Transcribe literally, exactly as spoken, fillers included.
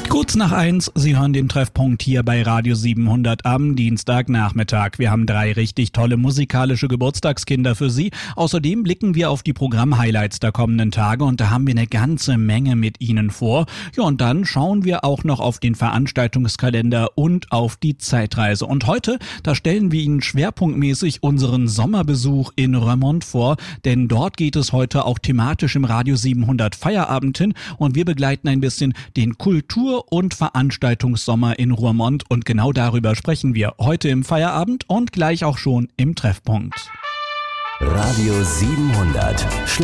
Kurz nach eins, Sie hören den Treffpunkt hier bei Radio siebenhundert am Dienstagnachmittag. Wir haben drei richtig tolle musikalische Geburtstagskinder für Sie. Außerdem blicken wir auf die Programm-Highlights der kommenden Tage und da haben wir eine ganze Menge mit Ihnen vor. Ja, und dann schauen wir auch noch auf den Veranstaltungskalender und auf die Zeitreise. Und heute, da stellen wir Ihnen schwerpunktmäßig unseren Sommerbesuch in Roermond vor, denn dort geht es heute auch thematisch im Radio siebenhundert Feierabend hin und wir begleiten ein bisschen den Kultur- und Veranstaltungssommer in Roermond und genau darüber sprechen wir heute im Feierabend und gleich auch schon im Treffpunkt. Radio siebenhundert